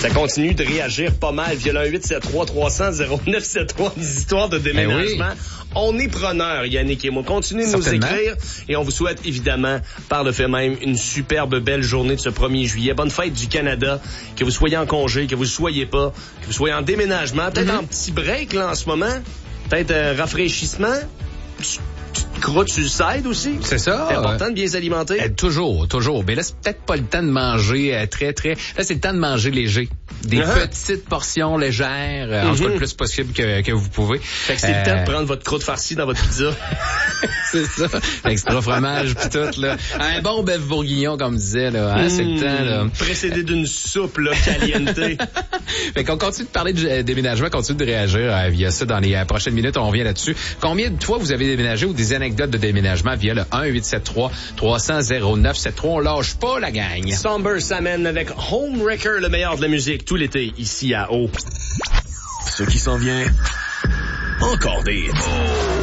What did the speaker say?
Ça continue de réagir pas mal via le 1-873-300-0973, des histoires de déménagement. Oui. On est preneurs, Yannick et moi. Continuez de nous écrire et on vous souhaite évidemment, par le fait même, une superbe belle journée de ce 1er juillet. Bonne fête du Canada. Que vous soyez en congé, que vous ne soyez pas, que vous soyez en déménagement, peut-être en petit break là en ce moment, peut-être un rafraîchissement. Croûte sur le side aussi. C'est ça. C'est important de bien s'alimenter. Toujours. Mais là, c'est peut-être pas le temps de manger très. Là, c'est le temps de manger léger. Des petites portions légères, en tout cas le plus possible que vous pouvez. Fait que c'est le temps de prendre votre croûte farcie dans votre pizza. C'est ça. Extra fromage pis tout, là. Un bon bœuf bourguignon, comme disait, là. Hein, c'est le temps, là. Précédé d'une soupe, là, caliente. Fait qu'on continue de parler de déménagement, continue de réagir via ça dans les prochaines minutes. On revient là-dessus. Combien de fois vous avez déménagé ou des anecdotes de déménagement via le 1-873-300-0973. On lâche pas, la gang. Somber s'amène avec Homewrecker, le meilleur de la musique, tout l'été, ici à Eau. Ce qui s'en vient, encore des hits.